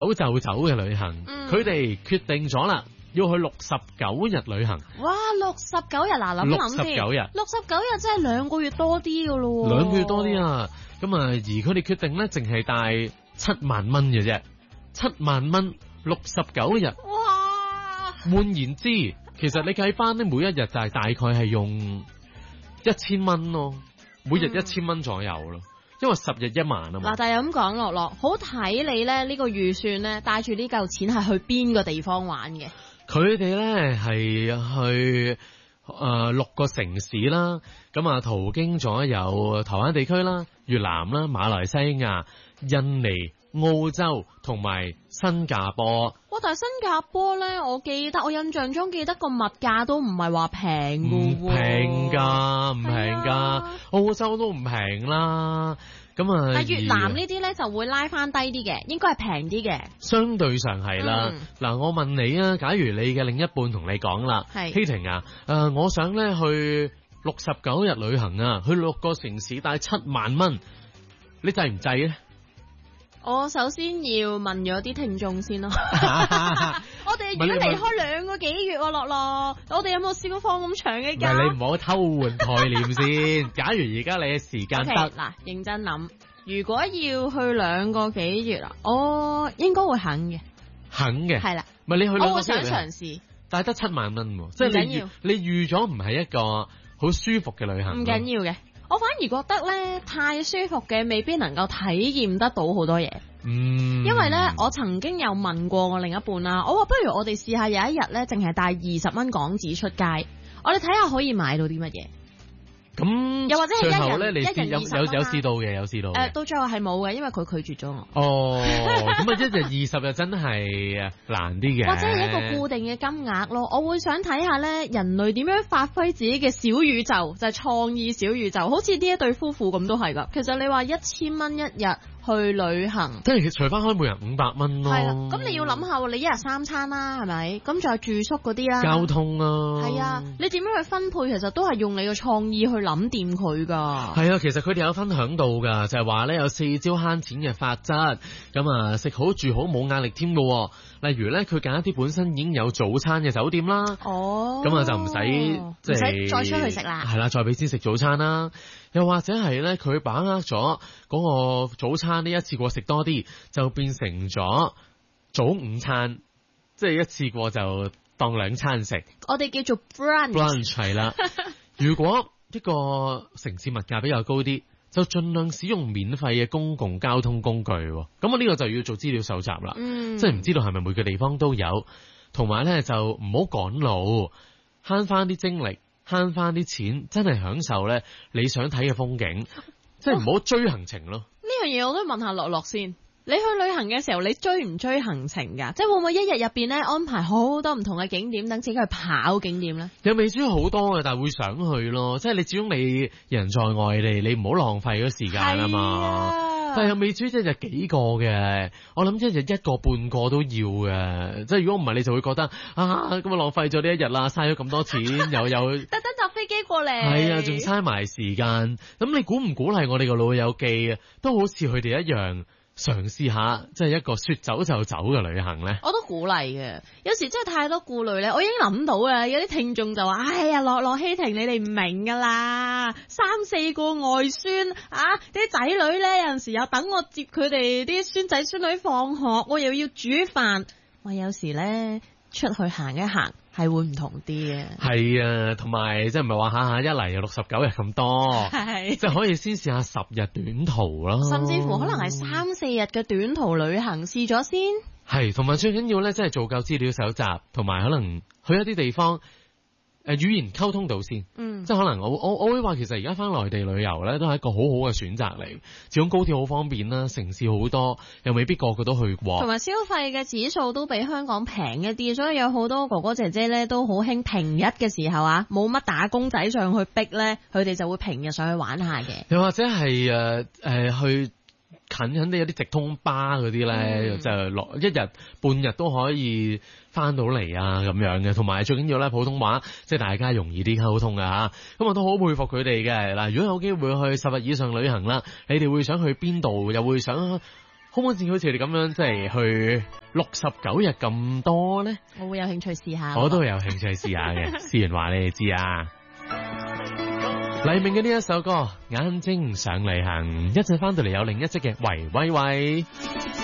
走就走嘅旅行，佢哋決定咗啦，要去69日旅行。 哇，69日嗱，諗諗先 ，69日 ，69日真係2個月多啲噶咯喎。 2個月多啲啊！咁啊，而佢哋決定咧，淨係帶7萬蚊嘅啫，7萬蚊69日。 哇！ 換言之，其實你計翻咧，每一日就係大概係用1000蚊咯，每日1000蚊左右咯。因為10日1萬啊嘛。 嗱，但係咁講落，好睇你咧呢個預算咧，帶住呢嚿錢係去邊個地方玩嘅？ 佢哋咧係去6個城市啦，咁啊途經咗有台灣地區啦、越南啦、馬來西亞、印尼、澳洲同埋新加坡。 哇！但係新加坡咧，我印象中記得個物價都唔係話平㗎喎。 唔平㗎，唔平㗎，澳洲都唔平啦。咁啊， 但越南呢啲咧就會拉翻低啲嘅，應該係平啲嘅。 相對上係啦。嗱，我問你啊，假如你嘅另一半同你講啦，希婷啊，我想咧去69日旅行啊，去6個城市帶7萬蚊，你制唔制咧？ 我首先要問咗啲聽眾先咯。我哋如果離開2個幾月，樂樂，我哋有冇試過放咁長嘅假？ 你唔好偷換概念先。假如而家你嘅時間得， 嗱，認真諗，如果要去2個幾月啊，我應該會肯嘅。肯嘅係啦， 唔係你去2個幾月， 我會想嘗試， 但係得7萬蚊，即係你預咗唔係一個好舒服嘅旅行。 唔緊要嘅。我反而覺得咧，太舒服嘅未必能夠體驗得到好多嘢。因為咧，我曾經有問過我另一半啦，我話不如我哋試下有一日咧，淨係帶20蚊港紙出街，我哋睇下可以買到啲乜嘢。 咁又或者係最後咧，你一人有試到嘅，有試到。 到最後係冇嘅，因為佢拒絕咗我。 哦，咁啊，一日20日真係難啲嘅。 或者係一個固定嘅金額咯，我會想睇下咧，人類點樣發揮自己嘅小宇宙，就係創意小宇宙，好似呢一對夫婦咁都係噶。其實你話1000蚊一日去旅行， 即係除翻開每人500蚊咯。 係啦，咁你要諗下，你一日3餐啦，係咪？咁仲有住宿嗰啲啦， 交通啊， 係啊，你點樣去分配？其實都係用你嘅創意去諗掂佢噶。 係啊，其實佢哋有分享到噶，就係話咧有4招慳錢嘅法則，咁啊食好住好冇壓力添噶。例如咧，佢揀一啲本身已經有早餐嘅酒店啦，咁啊就唔使即係再出去食啦， 係啦，再俾錢食早餐啦。又或者係咧，佢把握咗嗰個早餐呢一次過食多啲，就變成咗早午餐，即係一次過就當2餐食。 我哋叫做 brunch 係啦。如果一個城市物價比較高啲，就盡量使用免費嘅公共交通工具。咁我呢個就要做資料搜集啦。即係唔知道係咪每個地方都有，同埋咧就唔好趕路，慳翻啲精力，慳翻啲錢，真係享受咧你想睇嘅風景，即係唔好追行程咯。 呢樣嘢我都問下樂樂先。你去旅行嘅時候，你追唔追行程噶？即係會唔會一日入邊咧安排好多唔同嘅景點，等自己去跑景點咧？ 又未追好多嘅，但係會想去咯。即係你始終你人在外地，你唔好浪費咗時間啊嘛。但係又未追一日幾個嘅，我諗一日1個半個都要嘅。即係如果唔係，你就會覺得啊，咁啊浪費咗呢一日啦，嘥咗咁多錢，又特登搭飛機過嚟， 係啊，仲嘥埋時間。咁你鼓唔鼓勵我哋個老友記啊？都好似佢哋一樣。嘗試下即係一個說走就走嘅旅行咧， 我都鼓勵嘅。有時真係太多顧慮咧，我已經諗到啦。有啲聽眾就話：哎呀，樂希婷，你哋唔明噶啦，3-4個外孫啊，啲仔女咧有陣時又等我接佢哋啲孫仔孫女放學，我又要煮飯。我有時咧出去行一行係會唔同啲嘅。 係啊，同埋即係唔係話下下一嚟有69日咁多，係即係可以先試下10日短途咯， 甚至乎可能係3-4日嘅短途旅行試咗先。 係，同埋最緊要咧，即係做夠資料搜集，同埋可能去一啲地方。語言溝通到先，即係可能我會話其實而家翻內地旅遊咧都係一個好好嘅選擇嚟，始終高鐵好方便啦，城市好多，又未必個個都去過， 同埋消費嘅指數都比香港平一啲，所以有好多哥哥姐姐咧都好興平日嘅時候啊，冇乜打工仔上去逼咧，佢哋就會平日上去玩下嘅， 又或者係去。近啲有啲直通巴嗰啲咧，就落1日半日都可以翻到嚟啊咁樣嘅，同埋最緊要咧普通話，即係大家容易啲溝通啊嚇。咁我都好佩服佢哋嘅嗱。如果有機會去10日以上旅行啦，你哋會想去邊度？又會想可唔可以好似你咁樣，即係去69日咁多咧？ 我會有興趣試下。 我都會有興趣試下嘅，試完話你哋知啊。黎明嘅呢一首歌《眼睛想旅行》，一陣翻到嚟有另一隻嘅喂喂喂。